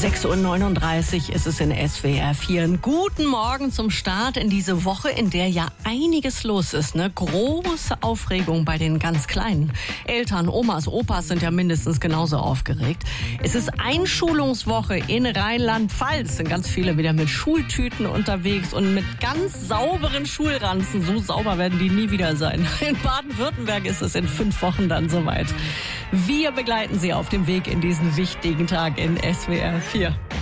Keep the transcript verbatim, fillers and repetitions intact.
sechs Uhr neununddreißig ist es in S W R vier. Einen guten Morgen zum Start in diese Woche, in der ja einiges los ist. Ne? Große Aufregung bei den ganz Kleinen. Eltern, Omas, Opas sind ja mindestens genauso aufgeregt. Es ist Einschulungswoche in Rheinland-Pfalz. Sind ganz viele wieder mit Schultüten unterwegs und mit ganz sauberen Schulranzen. So sauber werden die nie wieder sein. In Baden-Württemberg ist es in fünf Wochen dann soweit. Wir begleiten Sie auf dem Weg in diesen wichtigen Tag in S W R vier.